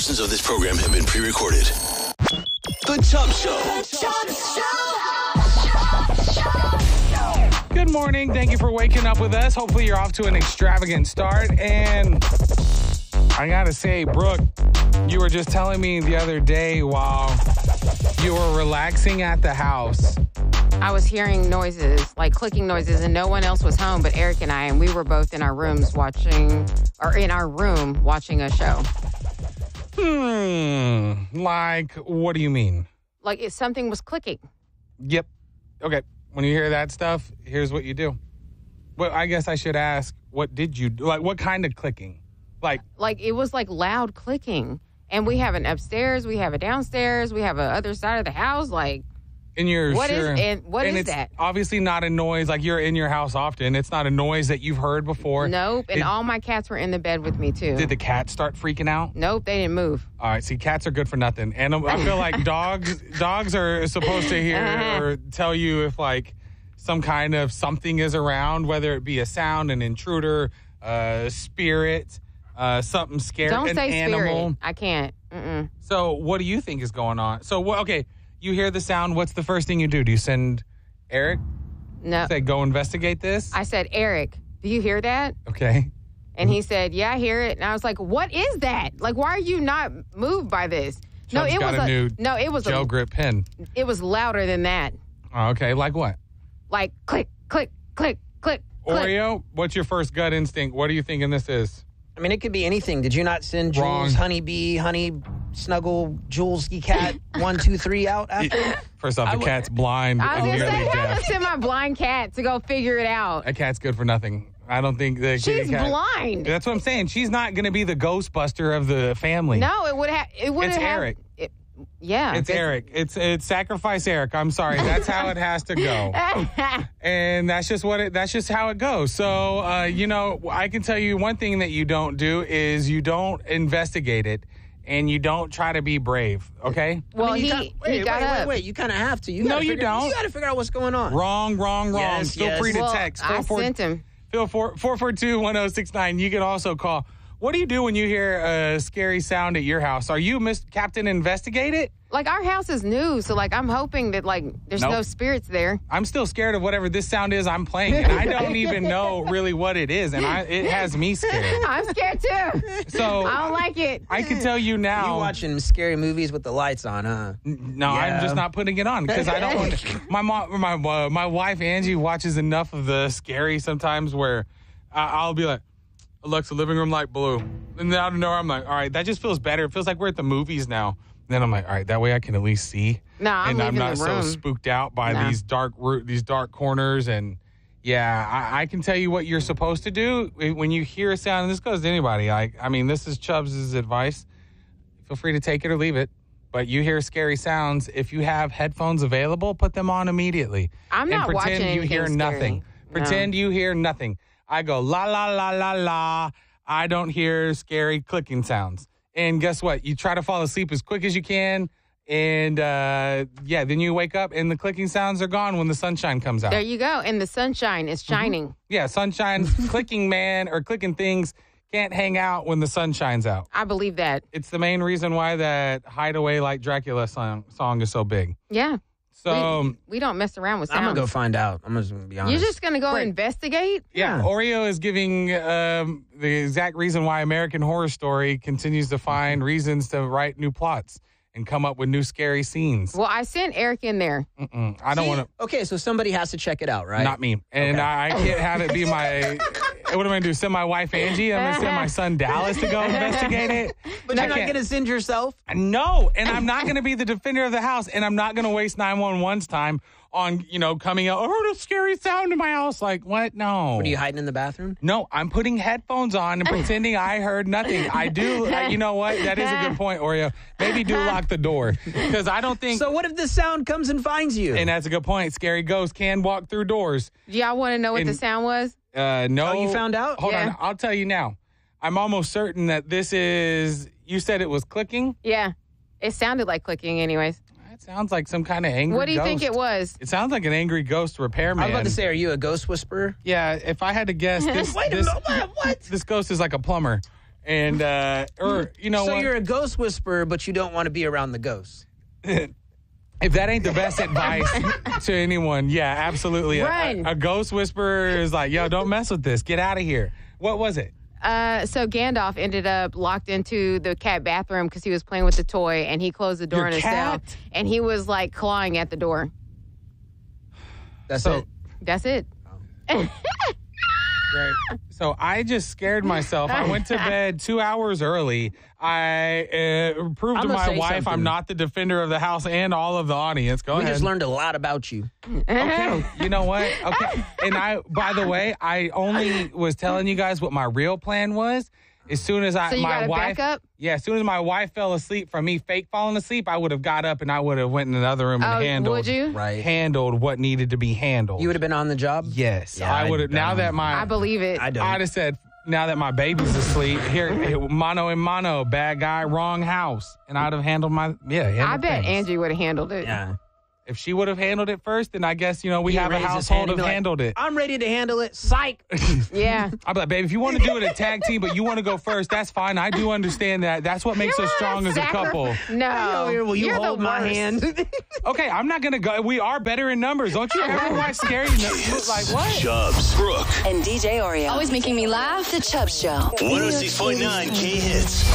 portions of this program have been pre-recorded. The Chubb Show. Good morning. Thank you for waking up with us. Hopefully you're off to an extravagant start. And I got to say, Brooke, you were just telling me the other day while you were relaxing at the house. I was hearing noises, like clicking noises, and no one else was home but Eric and I, and we were both in our room watching a show. Like, what do you mean? Like something was clicking. Yep. Okay. When you hear that stuff, here's what you do. Well, I guess I should ask, what did you do? Like, what kind of clicking? Like it was like loud clicking. And we have an upstairs, we have a downstairs, we have a other side of the house, like... And you're what sure, is it's that? Obviously not a noise, like you're in your house often. It's not a noise that you've heard before. Nope, and all my cats were in the bed with me, too. Did the cats start freaking out? Nope, they didn't move. All right, see, cats are good for nothing. And I feel like dogs are supposed to hear or tell you if, like, some kind of something is around, whether it be a sound, an intruder, a spirit, something scary, Don't an say animal. Spirit. I can't. Mm-mm. So what do you think is going on? So, okay, you hear the sound. What's the first thing you do? Do you send Eric? No. Say, go investigate this? I said, Eric, do you hear that? Okay. And he said, yeah, I hear it. And I was like, what is that? Like, why are you not moved by this? Chubb's it got was a new it was gel grip pen. It was louder than that. Oh, okay, like what? Like click, click, click, click. Oreo, what's your first gut instinct? What are you thinking this is? I mean, it could be anything. Did you not send Wrong. Jules, Honeybee, Honey, Snuggle, Julesky Cat 1, 2, 3 out after? First off, the cat's blind I and was nearly going to say, I deaf. sent my blind cat to go figure it out. A cat's good for nothing. I don't think the She's cat, blind. That's what I'm saying. She's not going to be the Ghostbuster of the family. No, it would have. It's Eric. Yeah, It's Eric. It's sacrifice Eric. I'm sorry. That's how it has to go. And that's just how it goes. So, I can tell you one thing that you don't do is you don't investigate it and you don't try to be brave. Okay? Well, I mean, he got up. Wait. You kind of have to. You No, you don't. You got to figure out what's going on. Wrong. Yes, Feel free to text. I sent him. Feel 442-1069. You can also call. What do you do when you hear a scary sound at your house? Are you Captain Investigate It? Like, our house is new, so, like, I'm hoping that, like, there's Nope. no spirits there. I'm still scared of whatever this sound is I'm playing, and I don't even know really what it is, and it has me scared. I'm scared, too. So I don't like it. I can tell you now. You watching scary movies with the lights on, huh? No, Yeah. I'm just not putting it on because I don't want. My wife Angie watches enough of the scary sometimes where I'll be like, Alexa, living room light blue, and then out of nowhere I'm like, all right, that just feels better. It feels like we're at the movies now. Then I'm like, all right, that way I can at least see. No, I'm and I'm leaving not the room. so spooked out by No. these dark corners. And yeah, I can tell you what you're supposed to do when you hear a sound. And this goes to anybody. I mean, this is Chubbs' advice. Feel free to take it or leave it. But you hear scary sounds. If you have headphones available, put them on immediately. I'm not and pretend watching you anything hear scary. nothing. Pretend you hear nothing. I go la la la la la. I don't hear scary clicking sounds. And guess what? You try to fall asleep as quick as you can. And, then you wake up and the clicking sounds are gone when the sunshine comes out. There you go. And the sunshine is shining. Yeah, sunshine, clicking man or clicking things can't hang out when the sun shines out. I believe that. It's the main reason why that Hideaway Like Dracula song is so big. Yeah. So we don't mess around with sounds. I'm going to go find out. I'm just going to be honest. You're just going to go investigate? yeah, Oreo is giving the exact reason why American Horror Story continues to find reasons to write new plots and come up with new scary scenes. Well, I sent Eric in there. I don't want to. Okay, so somebody has to check it out, right? Not me. And Okay. I can't have it be my... What am I going to do? Send my wife Angie? I'm going to send my son Dallas to go investigate it? But you're not going to send yourself? No, and I'm not going to be the defender of the house, and I'm not going to waste 911's time on, coming out, I heard a scary sound in my house. Like, what? No. What, are you hiding in the bathroom? No, I'm putting headphones on and pretending I heard nothing. I do. You know what? That is a good point, Oreo. Maybe do lock the door because I don't think. So what if the sound comes and finds you? And that's a good point. Scary ghosts can walk through doors. Do y'all want to know what the sound was? No. Oh, you found out? Hold Yeah. on. I'll tell you now. I'm almost certain that this is. You said it was clicking. Yeah. It sounded like clicking anyways. It sounds like some kind of angry What do you think ghost. it was? It sounds like an angry ghost repairman. I was about to say, are you a ghost whisperer? Yeah, if I had to guess, this Wait a minute, what? this ghost is like a plumber. And, or, you know So what? you're a ghost whisperer, but you don't want to be around the ghosts. If that ain't the best advice to anyone, yeah, absolutely. Run. A ghost whisperer is like, yo, don't mess with this. Get out of here. What was it? So Gandalf ended up locked into the cat bathroom because he was playing with the toy, and he closed the door Your in his cell, cat? and he was like clawing at the door. That's So- it. That's it. Right. So I just scared myself. I went to bed 2 hours early. I proved to I'ma my say wife something. I'm not the defender of the house and all of the audience. Go We ahead. just learned a lot about you. Okay, you know what? Okay. And by the way, I only was telling you guys what my real plan was. As soon as So you my got a wife, backup? yeah, as soon as my wife fell asleep from me fake falling asleep, I would have got up and I would have went in another room and Oh, handled, would you? Right. handled what needed to be handled. You would have been on the job? Yes, Yeah, I would have. Now that I believe it. I don't. I'd have said, now that my baby's asleep, here, mano and mano, bad guy, wrong house. And I'd have handled I bet things. Angie would have handled it. Yeah. If she would have handled it first, then I guess, we He have a raised his household hand, he'd of be like, handled it. I'm ready to handle it. Psych. Yeah. I'd be like, babe, if you want to do it a tag team, but you want to go first, that's fine. I do understand that. That's what makes us strong as a couple. No. Will you You're hold the my worst. hand? Okay, I'm not going to go. We are better in numbers. Don't you ever watch Scary? Like, what? Chubbs, Brooke, And DJ Oreo. Always making me laugh. The Chubb Show. 106.9 K Hits.